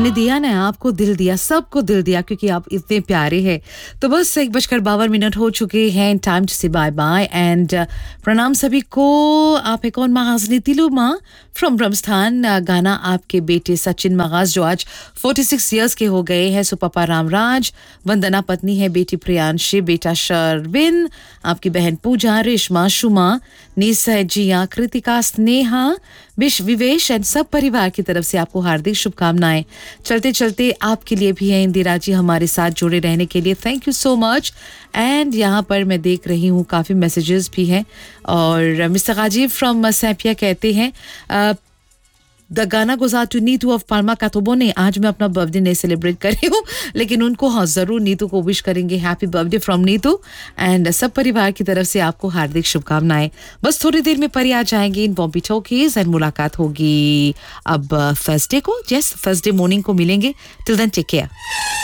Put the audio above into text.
हमने दिया ना, आपको दिल दिया, सबको दिल दिया, क्योंकि आप इतने प्यारे हैं। तो बस 1:52 हो चुके हैं, टाइम टू से बाय बाय एंड प्रणाम सभी को। आप एक और महाजनी तिलू माँ फ्रॉम ब्रह्मस्थान, गाना आपके बेटे सचिन मगाज जो आज 46 इयर्स के हो गए हैं। सो पापा रामराज, वंदना पत्नी है, बेटी प्रियांशी, बेटा शर्विन, आपकी बहन पूजा, रेशमा, शुमा, निशा, जिया, कृतिका, स्नेहा, विवेश एंड सब परिवार की तरफ से आपको हार्दिक शुभकामनाएं। चलते चलते आपके लिए भी है इंदिरा जी, हमारे साथ जुड़े रहने के लिए thank you so much. And यहाँ पर मैं देख रही हूँ काफ़ी मैसेजेस भी हैं और मिस्टर गाजीव फ्रॉम सैपिया कहते हैं द गाना गुजार टू नीतू ऑफ पाल्मा कातोबो ने। आज मैं अपना बर्थडे नहीं सेलिब्रेट कर रही हूँ, लेकिन उनको हाँ ज़रूर नीतू को विश करेंगे happy birthday from Neetu and सब परिवार की तरफ से आपको हार्दिक शुभकामनाएं। बस थोड़ी देर में परी आ जाएंगे इन बॉम्बी टॉकीज एंड मुलाकात होगी अब थर्सडे को। यस, थर्सडे मॉर्निंग को मिलेंगे। टिल देन टेक केयर।